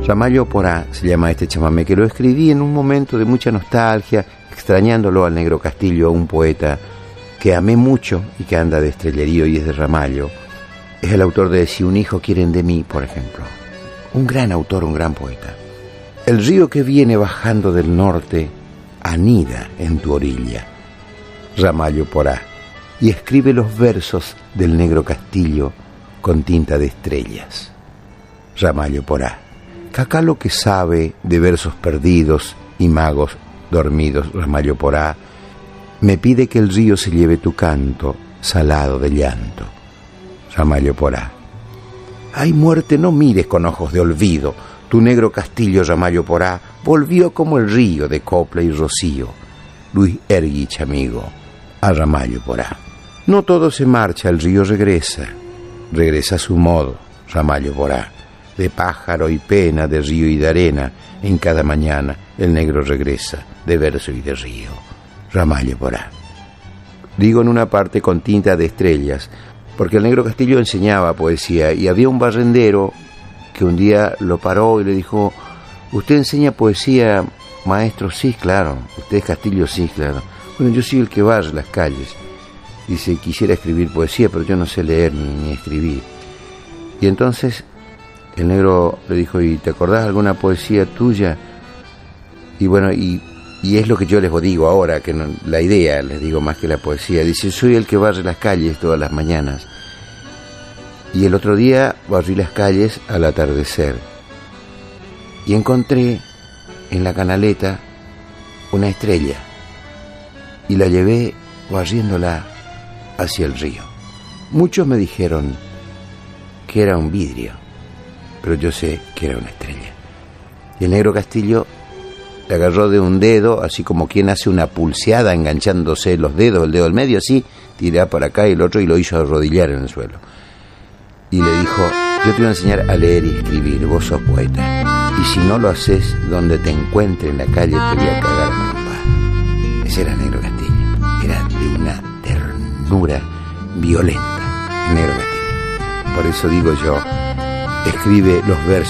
Ramallo Porá se llama este chamamé, que lo escribí en un momento de mucha nostalgia, extrañándolo al Negro Castillo, a un poeta que amé mucho y que anda de estrellerío y es de Ramallo. Es el autor de Si un hijo quieren de mí, por ejemplo. Un gran autor, un gran poeta. El río que viene bajando del norte anida en tu orilla, Ramallo Porá, y escribe los versos del Negro Castillo con tinta de estrellas. Ramallo Porá, cacalo que sabe de versos perdidos y magos dormidos. Ramallo Porá, me pide que el río se lleve tu canto salado de llanto. Ramallo Porá, ay muerte, no mires con ojos de olvido, tu Negro Castillo, Ramallo Porá, volvió como el río de copla y rocío. Luis Erguich, amigo, a Ramallo Porá. No todo se marcha, el río regresa a su modo, Ramallo Porá. De pájaro y pena, de río y de arena, en cada mañana el negro regresa, de verso y de río, Ramallo Porá. Digo en una parte con tinta de estrellas, porque el Negro Castillo enseñaba poesía y había un barrendero que un día lo paró y le dijo: ¿usted enseña poesía, maestro? Sí, claro. ¿Usted es Castillo? Sí, claro. Bueno, yo soy el que barre las calles. Dice, quisiera escribir poesía, pero yo no sé leer ni escribir. Y entonces el negro le dijo, ¿y te acordás de alguna poesía tuya? Y bueno, y es lo que yo les digo ahora, que no, la idea les digo más que la poesía. Dice, soy el que barre las calles todas las mañanas. Y el otro día barrí las calles al atardecer. Y encontré en la canaleta una estrella. Y la llevé barriéndola hacia el río. Muchos me dijeron que era un vidrio, pero yo sé que era una estrella. Y el Negro Castillo le agarró de un dedo, así como quien hace una pulseada enganchándose los dedos, el dedo del medio así, tirá para acá y el otro, y lo hizo arrodillar en el suelo. Y le dijo, yo te voy a enseñar a leer y escribir, vos sos poeta, y si no lo haces donde te encuentre en la calle te voy a cagar a trompada. Ese era el Negro Castillo, era de una ternura violenta, el Negro Castillo. Por eso digo yo, escribe los versos